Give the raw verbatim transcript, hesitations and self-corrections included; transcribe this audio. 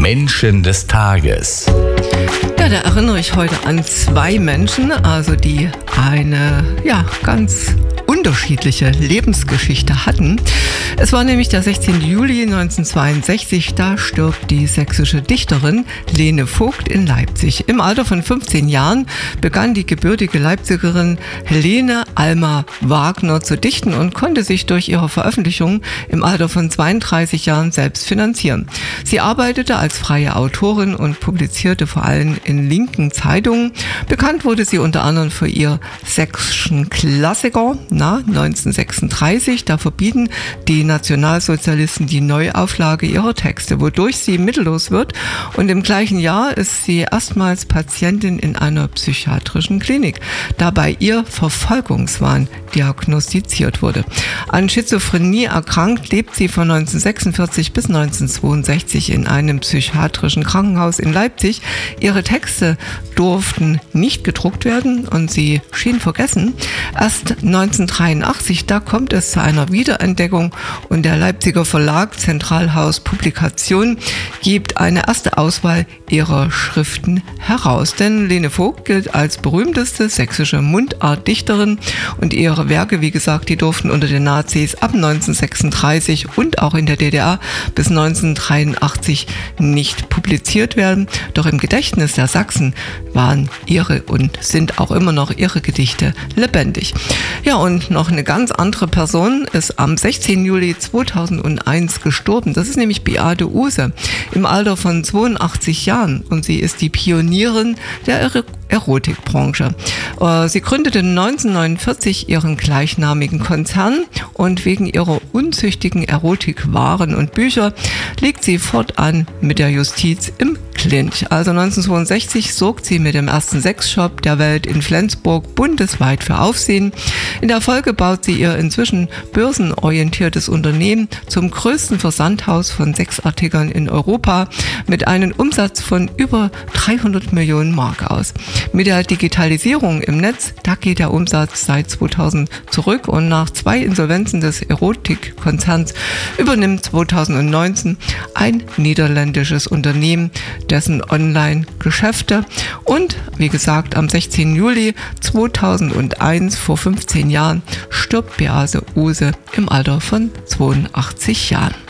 Menschen des Tages. Ja, da erinnere ich heute an zwei Menschen, also die eine ja, ganz unterschiedliche Lebensgeschichte hatten. Es war nämlich der sechzehnten Juli neunzehnhundertzweiundsechzig, da stirbt die sächsische Dichterin Lene Vogt in Leipzig. Im Alter von fünfzehn Jahren begann die gebürtige Leipzigerin Helene Alma Wagner zu dichten und konnte sich durch ihre Veröffentlichungen im Alter von zweiunddreißig Jahren selbst finanzieren. Sie arbeitete als freie Autorin und publizierte vor allem in linken Zeitungen. Bekannt wurde sie unter anderem für ihr sächsischen Klassiker. Na, neunzehnhundertsechsunddreißig, da verbieten die Nationalsozialisten die Neuauflage ihrer Texte, wodurch sie mittellos wird, und im gleichen Jahr ist sie erstmals Patientin in einer psychiatrischen Klinik, da bei ihr Verfolgungswahn diagnostiziert wurde. An Schizophrenie erkrankt, lebt sie von neunzehnhundertsechsundvierzig bis neunzehnhundertzweiundsechzig in einem psychiatrischen Krankenhaus in Leipzig. Ihre Texte durften nicht gedruckt werden und sie schien vergessen. Erst neunzehnhundertdreiundachtzig, da kommt es zu einer Wiederentdeckung und der Leipziger Verlag Zentralhaus Publikation gibt eine erste Auswahl ihrer Schriften heraus. Denn Lene Vogt gilt als berühmteste sächsische Mundartdichterin und ihre Werke, wie gesagt, die durften unter den Nazis ab neunzehnhundertsechsunddreißig und auch in der D D R bis neunzehnhundertdreiundachtzig nicht publiziert werden. Doch im Gedächtnis der Sachsen waren ihre und sind auch immer noch ihre Gedichte lebendig. Ja, und noch eine ganz andere Person ist am sechzehnten Juli zweitausendeins gestorben. Das ist nämlich Beate Uhse im Alter von zweiundachtzig Jahren und sie ist die Pionierin der Er- Erotikbranche. Sie gründete neunzehnhundertneunundvierzig ihren gleichnamigen Konzern und wegen ihrer unzüchtigen Erotikwaren und Bücher liegt sie fortan mit der Justiz im Clinch. Also neunzehnhundertzweiundsechzig sorgt sie mit dem ersten Sexshop der Welt in Flensburg bundesweit für Aufsehen. In der Folge baut sie ihr inzwischen börsenorientiertes Unternehmen zum größten Versandhaus von Sexartikeln in Europa mit einem Umsatz von über dreihundert Millionen Mark aus. Mit der Digitalisierung im Netz, da geht der Umsatz seit zweitausend zurück und nach zwei Insolvenzen des Erotikkonzerns übernimmt zweitausendneunzehn ein niederländisches Unternehmen dessen Online-Geschäfte. Und wie gesagt, am sechzehnten Juli zweitausendeins, vor fünfzehn Jahren, stirbt Beate Uhse im Alter von zweiundachtzig Jahren.